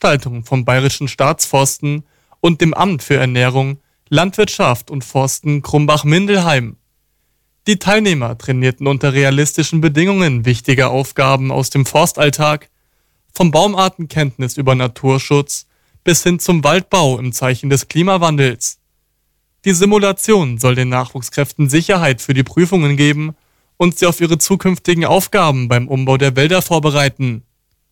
Veranstaltung vom Bayerischen Staatsforsten und dem Amt für Ernährung, Landwirtschaft und Forsten Krumbach-Mindelheim. Die Teilnehmer trainierten unter realistischen Bedingungen wichtige Aufgaben aus dem Forstalltag, vom Baumartenkenntnis über Naturschutz bis hin zum Waldbau im Zeichen des Klimawandels. Die Simulation soll den Nachwuchskräften Sicherheit für die Prüfungen geben und sie auf ihre zukünftigen Aufgaben beim Umbau der Wälder vorbereiten.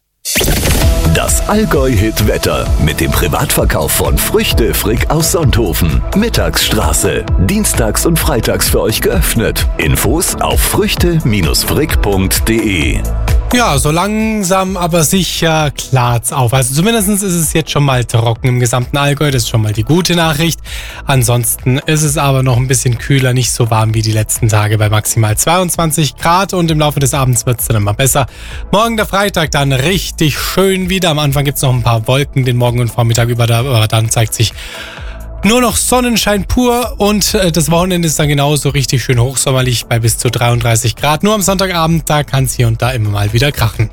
Das Allgäu-Hit-Wetter mit dem Privatverkauf von Früchte Frick aus Sonthofen. Mittagsstraße. Dienstags und freitags für euch geöffnet. Infos auf früchte-frick.de. Ja, so langsam aber sicher klart's auf. Also zumindest ist es jetzt schon mal trocken im gesamten Allgäu. Das ist schon mal die gute Nachricht. Ansonsten ist es aber noch ein bisschen kühler, nicht so warm wie die letzten Tage bei maximal 22 Grad. Und im Laufe des Abends wird's dann immer besser. Morgen der Freitag dann richtig schön wieder. Am Anfang gibt's noch ein paar Wolken den Morgen und Vormittag über, aber dann zeigt sich nur noch Sonnenschein pur und das Wochenende ist dann genauso richtig schön hochsommerlich bei bis zu 33 Grad. Nur am Sonntagabend, da kann es hier und da immer mal wieder krachen.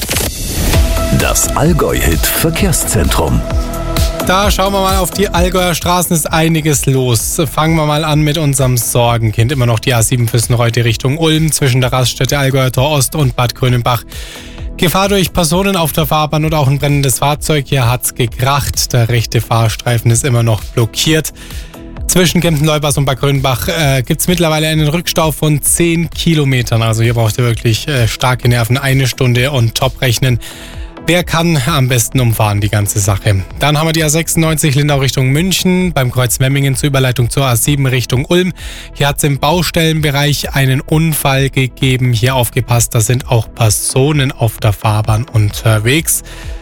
Das Allgäu-Hit Verkehrszentrum. Da schauen wir mal auf die Allgäuer Straßen, ist einiges los. Fangen wir mal an mit unserem Sorgenkind. Immer noch die A7 Füssen-Reute Richtung Ulm zwischen der Raststätte Allgäuer Tor Ost und Bad Grönenbach. Gefahr durch Personen auf der Fahrbahn und auch ein brennendes Fahrzeug. Hier hat's gekracht. Der rechte Fahrstreifen ist immer noch blockiert. Zwischen Kempten-Leubers und Bad Grönenbach gibt's mittlerweile einen Rückstau von 10 Kilometern. Also hier braucht ihr wirklich starke Nerven. 1 Stunde und top rechnen. Wer kann, am besten umfahren, die ganze Sache. Dann haben wir die A96 Lindau Richtung München, beim Kreuz Memmingen zur Überleitung zur A7 Richtung Ulm. Hier hat es im Baustellenbereich einen Unfall gegeben. Hier aufgepasst, da sind auch Personen auf der Fahrbahn unterwegs.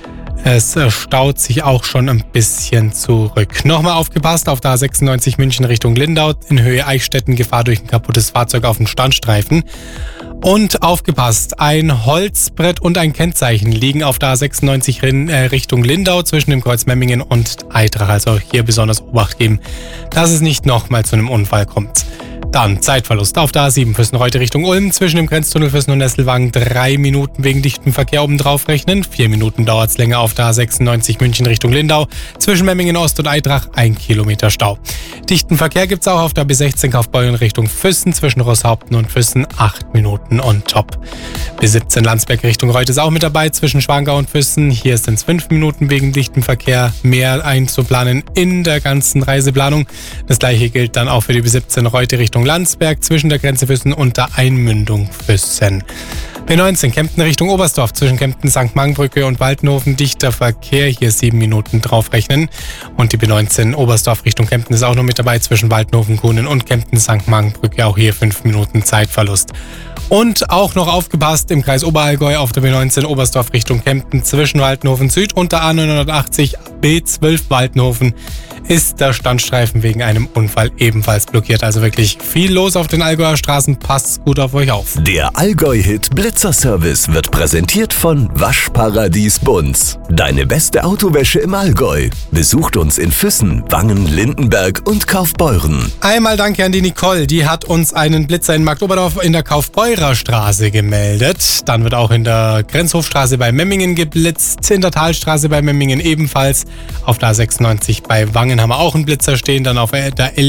Es staut sich auch schon ein bisschen zurück. Nochmal aufgepasst auf der A96 München Richtung Lindau, in Höhe Eichstätten, Gefahr durch ein kaputtes Fahrzeug auf dem Standstreifen. Und aufgepasst, ein Holzbrett und ein Kennzeichen liegen auf der A96 Richtung Lindau zwischen dem Kreuz Memmingen und Eitrach. Also hier besonders Obacht geben, dass es nicht nochmal zu einem Unfall kommt. Dann Zeitverlust auf der A7 Füssen-Reute Richtung Ulm zwischen dem Grenztunnel Füssen und Nesselwagen 3 Minuten wegen dichtem Verkehr obendrauf rechnen. 4 Minuten dauert es länger auf der A96 München Richtung Lindau zwischen Memmingen Ost und Eitrach 1 Kilometer Stau. Dichten Verkehr gibt es auch auf der B16 Kaufbeuren Richtung Füssen zwischen Rosshaupten und Füssen 8 Minuten on top. B17 Landsberg Richtung Reut ist auch mit dabei zwischen Schwangau und Füssen. Hier sind es 5 Minuten wegen dichtem Verkehr mehr einzuplanen in der ganzen Reiseplanung. Das gleiche gilt dann auch für die B17 Reute Richtung Landsberg zwischen der Grenze Füssen und der Einmündung Füssen. B19 Kempten Richtung Oberstdorf zwischen Kempten St. Margenbrücke und Waldenhofen dichter Verkehr, hier 7 Minuten draufrechnen. Und die B19 Oberstdorf Richtung Kempten ist auch noch mit dabei zwischen Waldenhofen, Kuhnen und Kempten St. Margenbrücke, auch hier 5 Minuten Zeitverlust. Und auch noch aufgepasst im Kreis Oberallgäu auf der B19 Oberstdorf Richtung Kempten zwischen Waldenhofen Süd und der A980 B12 Waldenhofen ist der Standstreifen wegen einem Unfall ebenfalls blockiert. Also wirklich viel los auf den Allgäuer Straßen. Passt gut auf euch auf. Der Allgäu-Hit Blitzer-Service wird präsentiert von Waschparadies Bunz. Deine beste Autowäsche im Allgäu. Besucht uns in Füssen, Wangen, Lindenberg und Kaufbeuren. Einmal danke an die Nicole. Die hat uns einen Blitzer in Marktoberdorf in der Kaufbeurer Straße gemeldet. Dann wird auch in der Grenzhofstraße bei Memmingen geblitzt. In der Talstraße bei Memmingen ebenfalls. Auf der A96 bei Wangen haben wir auch einen Blitzer stehen. Dann auf der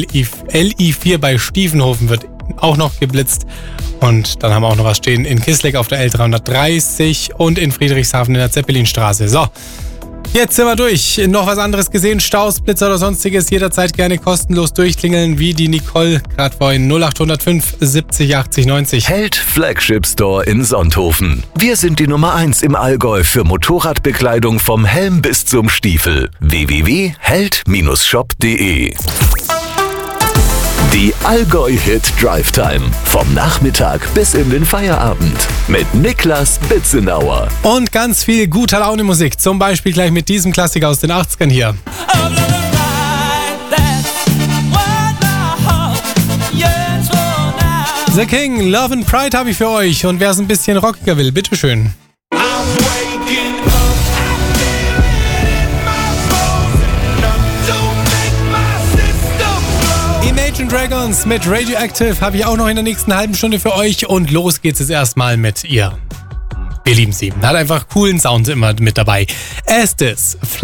LI4 bei Stiefenhofen wird auch noch geblitzt. Und dann haben wir auch noch was stehen in Kisleck auf der L330 und in Friedrichshafen in der Zeppelinstraße. So, jetzt sind wir durch. Noch was anderes gesehen? Staus, Blitzer oder sonstiges? Jederzeit gerne kostenlos durchklingeln, wie die Nicole gerade vorhin. 0805 70 80 90. Held Flagship Store in Sonthofen. Wir sind die Nummer 1 im Allgäu für Motorradbekleidung vom Helm bis zum Stiefel. www.held-shop.de. Die Allgäu-Hit Drive Time. Vom Nachmittag bis in den Feierabend. Mit Niklas Bitzenauer. Und ganz viel guter Laune Musik. Zum Beispiel gleich mit diesem Klassiker aus den 80ern hier. The King, Love and Pride habe ich für euch. Und wer es ein bisschen rockiger will, bitteschön. Imagine Dragons mit Radioactive habe ich auch noch in der nächsten halben Stunde für euch. Und los geht's jetzt erstmal mit ihr. Wir lieben sie. Hat einfach coolen Sound immer mit dabei. Estes